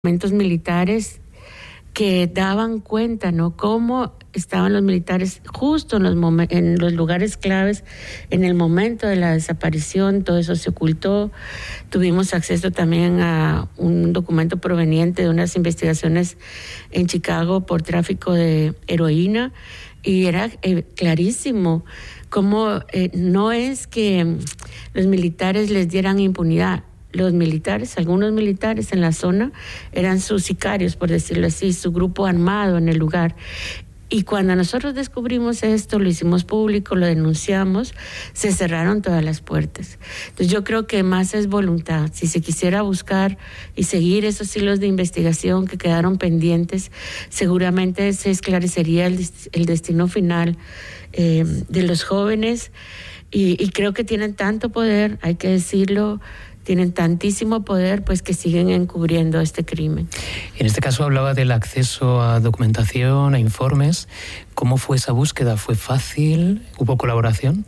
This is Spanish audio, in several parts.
documentos militares que daban cuenta, ¿no?, cómo estaban los militares justo en los lugares claves en el momento de la desaparición. Todo eso se ocultó. Tuvimos acceso también a un documento proveniente de unas investigaciones en Chicago por tráfico de heroína, y era clarísimo cómo no es que los militares les dieran impunidad. Los militares, algunos militares en la zona, eran sus sicarios, por decirlo así, su grupo armado en el lugar. Y cuando nosotros descubrimos esto, lo hicimos público, lo denunciamos, se cerraron todas las puertas. Entonces yo creo que más es voluntad. Si se quisiera buscar y seguir esos hilos de investigación que quedaron pendientes, seguramente se esclarecería el destino final de los jóvenes. Y creo que tienen tanto poder, hay que decirlo, tienen tantísimo poder, pues, que siguen encubriendo este crimen. En este caso hablaba del acceso a documentación, a informes. ¿Cómo fue esa búsqueda? ¿Fue fácil? ¿Hubo colaboración?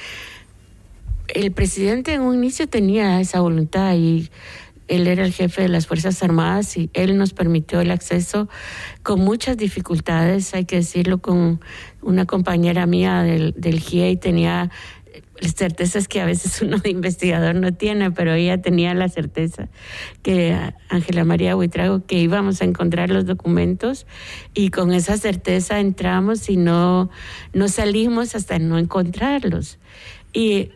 El presidente en un inicio tenía esa voluntad, y él era el jefe de las Fuerzas Armadas, y él nos permitió el acceso con muchas dificultades, hay que decirlo. Con una compañera mía del GIE y tenía certezas que a veces uno de investigador no tiene, pero ella tenía la certeza, que Ángela María Buitrago, que íbamos a encontrar los documentos, y con esa certeza entramos y no salimos hasta no encontrarlos. Y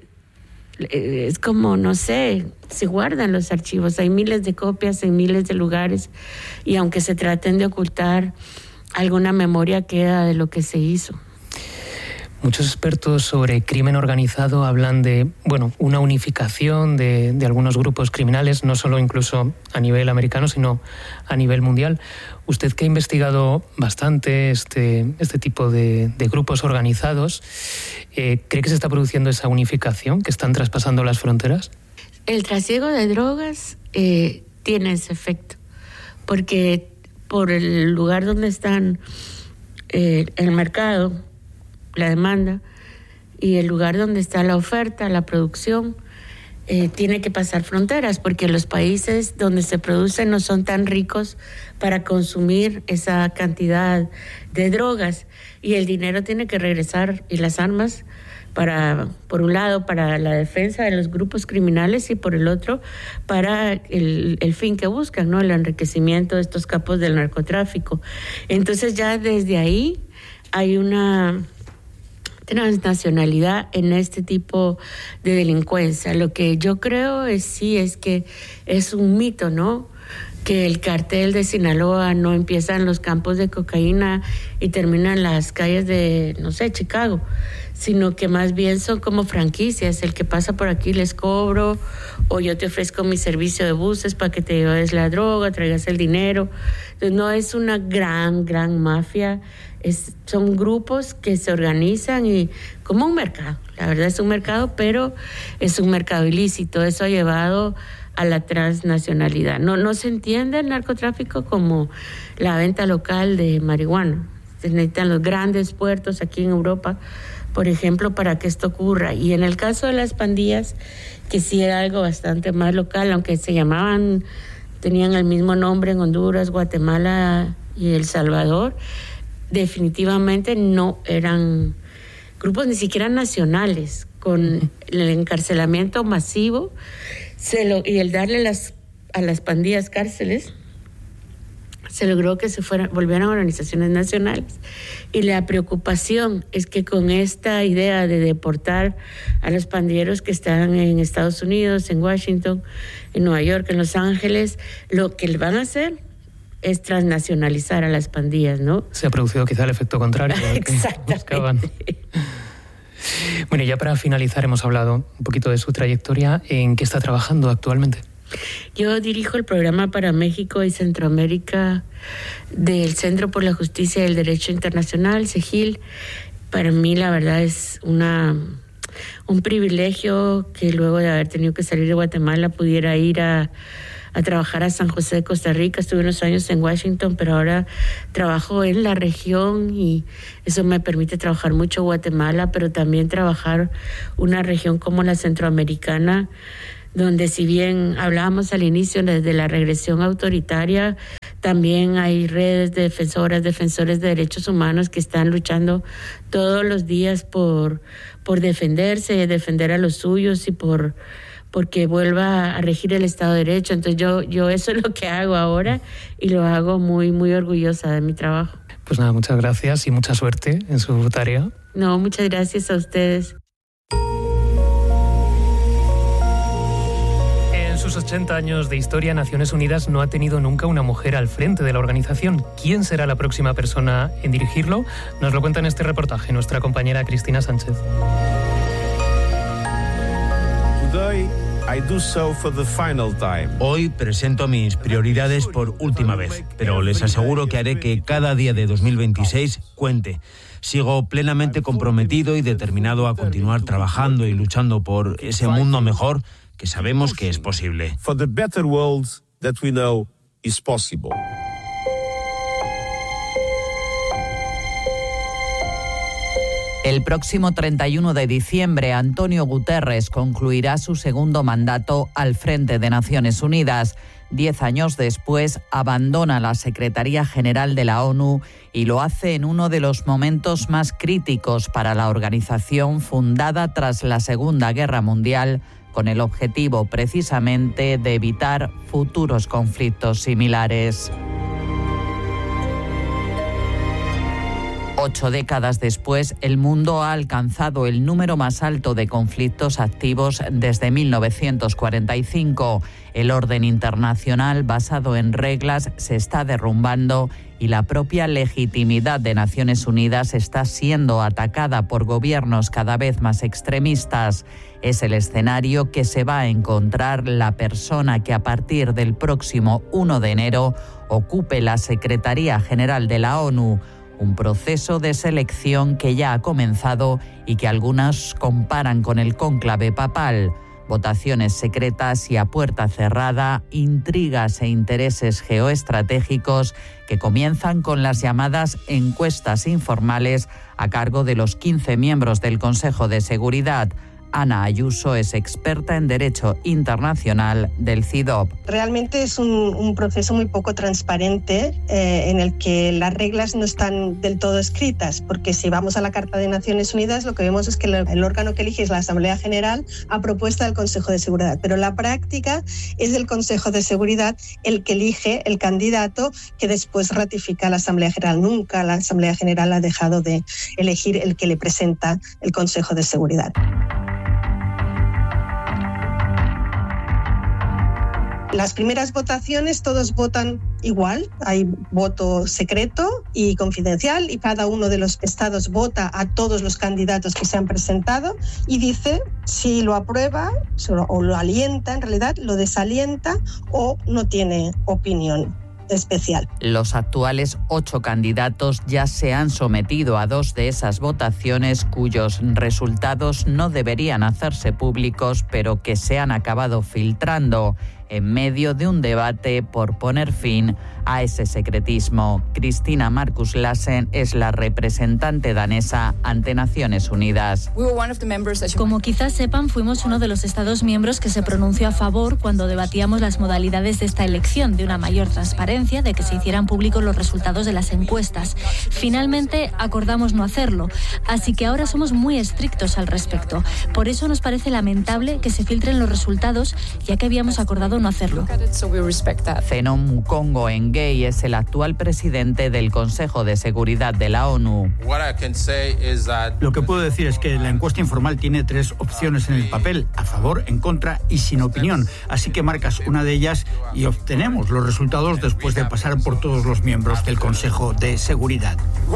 es como, no sé, se guardan los archivos, hay miles de copias en miles de lugares, y aunque se traten de ocultar, alguna memoria queda de lo que se hizo. Muchos expertos sobre crimen organizado hablan de, una unificación de algunos grupos criminales, no solo incluso a nivel americano, sino a nivel mundial. Usted, que ha investigado bastante este tipo de grupos organizados, ¿cree que se está produciendo esa unificación, que están traspasando las fronteras? El trasiego de drogas tiene ese efecto, porque por el lugar donde están el mercado, la demanda, y el lugar donde está la oferta, la producción, tiene que pasar fronteras, porque los países donde se produce no son tan ricos para consumir esa cantidad de drogas, y el dinero tiene que regresar, y las armas, por un lado, para la defensa de los grupos criminales, y por el otro, para el fin que buscan, ¿no?, el enriquecimiento de estos capos del narcotráfico. Entonces ya desde ahí hay una transnacionalidad en este tipo de delincuencia. Lo que yo creo es que es un mito, ¿no?, que el cartel de Sinaloa no empieza en los campos de cocaína y termina en las calles de, no sé, Chicago, sino que más bien son como franquicias. El que pasa por aquí les cobro, o yo te ofrezco mi servicio de buses para que te lleves la droga, traigas el dinero. Entonces no es una gran mafia, son grupos que se organizan, y como un mercado. La verdad es un mercado, pero es un mercado ilícito. Eso ha llevado a la transnacionalidad. No se entiende el narcotráfico como la venta local de marihuana. Se necesitan los grandes puertos aquí en Europa, por ejemplo, para que esto ocurra. Y en el caso de las pandillas, que sí era algo bastante más local, aunque tenían el mismo nombre en Honduras, Guatemala y El Salvador, definitivamente no eran grupos ni siquiera nacionales. Con el encarcelamiento masivo y el darle a las pandillas cárceles, se logró que volvieran organizaciones nacionales. Y la preocupación es que con esta idea de deportar a los pandilleros que están en Estados Unidos, en Washington, en Nueva York, en Los Ángeles, lo que van a hacer es transnacionalizar a las pandillas, ¿no? Se ha producido quizá el efecto contrario. Exactamente. Bueno, ya para finalizar, hemos hablado un poquito de su trayectoria. ¿En qué está trabajando actualmente? Yo dirijo el programa para México y Centroamérica del Centro por la Justicia y el Derecho Internacional, CEJIL. Para mí, la verdad, es un privilegio que luego de haber tenido que salir de Guatemala pudiera ir a trabajar a San José de Costa Rica. Estuve unos años en Washington, pero ahora trabajo en la región, y eso me permite trabajar mucho Guatemala, pero también trabajar una región como la centroamericana, donde si bien hablábamos al inicio desde la regresión autoritaria, también hay redes de defensores de derechos humanos que están luchando todos los días por defenderse, defender a los suyos y porque vuelva a regir el Estado de Derecho. Entonces yo eso es lo que hago ahora y lo hago muy, muy orgullosa de mi trabajo. Pues nada, muchas gracias y mucha suerte en su tarea. No, muchas gracias a ustedes. En sus 80 años de historia, Naciones Unidas no ha tenido nunca una mujer al frente de la organización. ¿Quién será la próxima persona en dirigirlo? Nos lo cuenta en este reportaje nuestra compañera Cristina Sánchez. Hoy presento mis prioridades por última vez, pero les aseguro que haré que cada día de 2026 cuente. Sigo plenamente comprometido y determinado a continuar trabajando y luchando por ese mundo mejor que sabemos que es posible. El próximo 31 de diciembre, Antonio Guterres concluirá su segundo mandato al frente de Naciones Unidas. 10 años después, abandona la Secretaría General de la ONU y lo hace en uno de los momentos más críticos para la organización, fundada tras la Segunda Guerra Mundial, con el objetivo precisamente de evitar futuros conflictos similares. 8 décadas después, el mundo ha alcanzado el número más alto de conflictos activos desde 1945. El orden internacional basado en reglas se está derrumbando y la propia legitimidad de Naciones Unidas está siendo atacada por gobiernos cada vez más extremistas. Es el escenario que se va a encontrar la persona que a partir del próximo 1 de enero ocupe la Secretaría General de la ONU. Un proceso de selección que ya ha comenzado y que algunos comparan con el cónclave papal. Votaciones secretas y a puerta cerrada, intrigas e intereses geoestratégicos que comienzan con las llamadas encuestas informales a cargo de los 15 miembros del Consejo de Seguridad. Ana Ayuso es experta en Derecho Internacional del CIDOB. Realmente es un proceso muy poco transparente en el que las reglas no están del todo escritas, porque si vamos a la Carta de Naciones Unidas lo que vemos es que el órgano que elige es la Asamblea General a propuesta del Consejo de Seguridad, pero la práctica es el Consejo de Seguridad el que elige el candidato que después ratifica la Asamblea General. Nunca la Asamblea General ha dejado de elegir el que le presenta el Consejo de Seguridad. Las primeras votaciones todos votan igual, hay voto secreto y confidencial y cada uno de los estados vota a todos los candidatos que se han presentado y dice si lo aprueba o lo alienta, en realidad lo desalienta o no tiene opinión especial. Los actuales 8 candidatos ya se han sometido a 2 de esas votaciones cuyos resultados no deberían hacerse públicos, pero que se han acabado filtrando en medio de un debate por poner fin a ese secretismo. Kristina Markus Lassen es la representante danesa ante Naciones Unidas. Como quizás sepan, fuimos uno de los Estados miembros que se pronunció a favor cuando debatíamos las modalidades de esta elección, de una mayor transparencia, de que se hicieran públicos los resultados de las encuestas. Finalmente acordamos no hacerlo, así que ahora somos muy estrictos al respecto. Por eso nos parece lamentable que se filtren los resultados, ya que habíamos acordado no hacerlo. Zenon Mukongo Engei es el actual presidente del Consejo de Seguridad de la ONU. Lo que puedo decir es que la encuesta informal tiene 3 opciones en el papel: a favor, en contra y sin opinión. Así que marcas una de ellas y obtenemos los resultados después de pasar por todos los miembros del Consejo de Seguridad.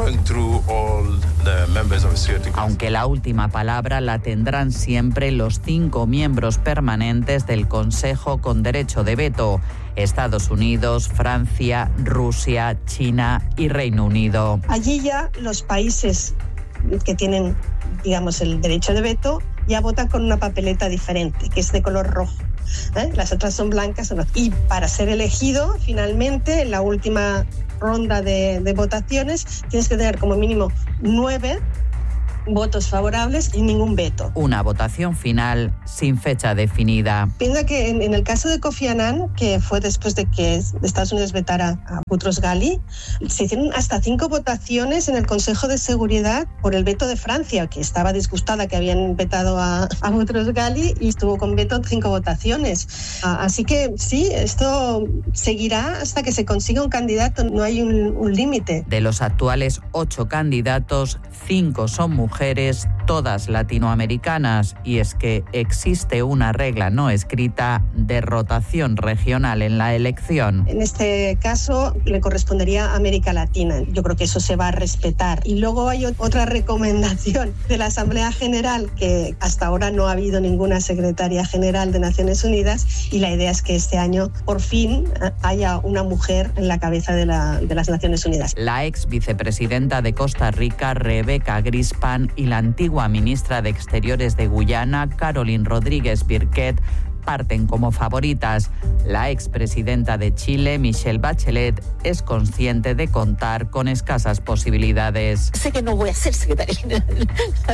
Aunque la última palabra la tendrán siempre los 5 miembros permanentes del Consejo con derecho de veto: Estados Unidos, Francia, Rusia, China y Reino Unido. Allí ya los países que tienen, digamos, el derecho de veto ya votan con una papeleta diferente, que es de color rojo. Las otras son blancas. Y para ser elegido, finalmente, en la última ronda de votaciones, tienes que tener como mínimo 9 votos favorables y ningún veto. Una votación final sin fecha definida. Piensa que en el caso de Kofi Annan, que fue después de que Estados Unidos vetara a Boutros Ghali, se hicieron hasta 5 votaciones en el Consejo de Seguridad por el veto de Francia, que estaba disgustada que habían vetado a Boutros Ghali, y estuvo con veto 5 votaciones. Así que sí, esto seguirá hasta que se consiga un candidato, no hay un límite. De los actuales 8 candidatos, 5 son mujeres, todas latinoamericanas, y es que existe una regla no escrita de rotación regional en la elección. En este caso le correspondería a América Latina. Yo creo que eso se va a respetar. Y luego hay otra recomendación de la Asamblea General, que hasta ahora no ha habido ninguna secretaria general de Naciones Unidas, y la idea es que este año por fin haya una mujer en la cabeza de las Naciones Unidas. La ex vicepresidenta de Costa Rica, Rebeca Grispan, y la antigua ministra de Exteriores de Guyana, Caroline Rodríguez Birquet, parten como favoritas. La expresidenta de Chile, Michelle Bachelet, es consciente de contar con escasas posibilidades. Sé que no voy a ser secretaria general.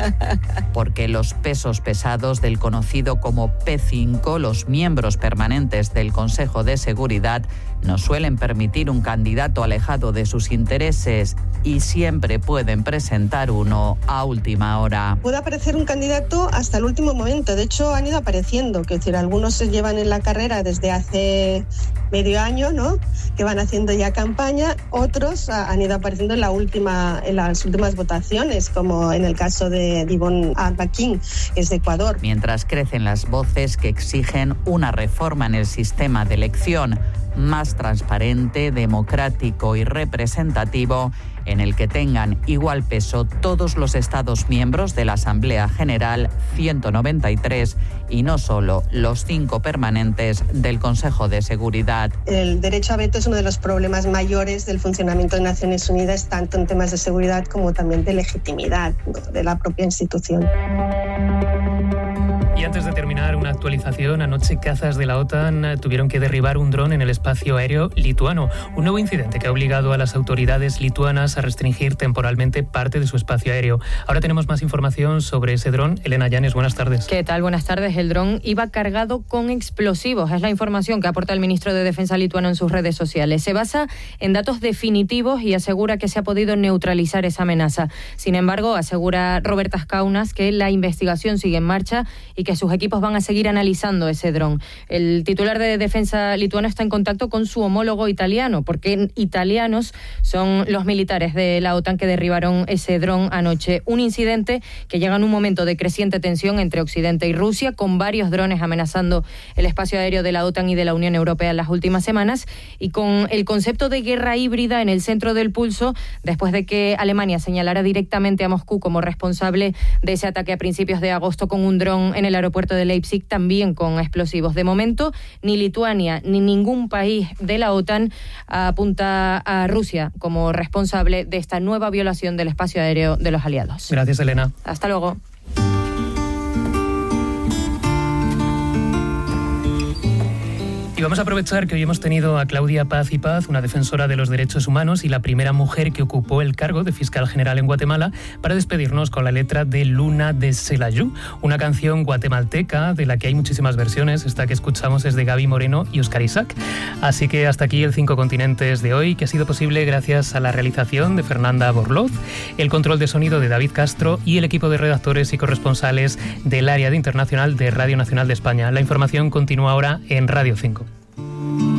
Porque los pesos pesados del conocido como P5, los miembros permanentes del Consejo de Seguridad, no suelen permitir un candidato alejado de sus intereses y siempre pueden presentar uno a última hora. Puede aparecer un candidato hasta el último momento. De hecho, han ido apareciendo. Es decir, algunos se llevan en la carrera desde hace medio año, ¿no?, que van haciendo ya campaña. Otros han ido apareciendo en las últimas votaciones, como en el caso de Yvonne Albaquín, que es de Ecuador. Mientras crecen las voces que exigen una reforma en el sistema de elección más transparente, democrático y representativo, en el que tengan igual peso todos los Estados miembros de la Asamblea General, 193, y no solo los 5 permanentes del Consejo de Seguridad. El derecho a veto es uno de los problemas mayores del funcionamiento de Naciones Unidas, tanto en temas de seguridad como también de legitimidad, ¿no?, de la propia institución. Y antes de terminar, una actualización. Anoche cazas de la OTAN tuvieron que derribar un dron en el espacio aéreo lituano. Un nuevo incidente que ha obligado a las autoridades lituanas a restringir temporalmente parte de su espacio aéreo. Ahora tenemos más información sobre ese dron. Elena Llanes, buenas tardes. ¿Qué tal? Buenas tardes. El dron iba cargado con explosivos. Es la información que aporta el ministro de Defensa lituano en sus redes sociales. Se basa en datos definitivos y asegura que se ha podido neutralizar esa amenaza. Sin embargo, asegura Robertas Kaunas que la investigación sigue en marcha y que sus equipos van a seguir analizando ese dron. El titular de Defensa lituano está en contacto con su homólogo italiano, porque italianos son los militares de la OTAN que derribaron ese dron anoche. Un incidente que llega en un momento de creciente tensión entre Occidente y Rusia, con varios drones amenazando el espacio aéreo de la OTAN y de la Unión Europea en las últimas semanas, y con el concepto de guerra híbrida en el centro del pulso, después de que Alemania señalara directamente a Moscú como responsable de ese ataque a principios de agosto con un dron en el aeropuerto de Leipzig, también con explosivos. De momento, ni Lituania ni ningún país de la OTAN apunta a Rusia como responsable de esta nueva violación del espacio aéreo de los aliados. Gracias, Elena. Hasta luego. Y vamos a aprovechar que hoy hemos tenido a Claudia Paz y Paz, una defensora de los derechos humanos y la primera mujer que ocupó el cargo de fiscal general en Guatemala, para despedirnos con la letra de Luna de Celayú, una canción guatemalteca de la que hay muchísimas versiones. Esta que escuchamos es de Gaby Moreno y Óscar Isaac. Así que hasta aquí el 5 Continentes de hoy, que ha sido posible gracias a la realización de Fernanda Borloz, el control de sonido de David Castro y el equipo de redactores y corresponsales del área de internacional de Radio Nacional de España. La información continúa ahora en Radio 5.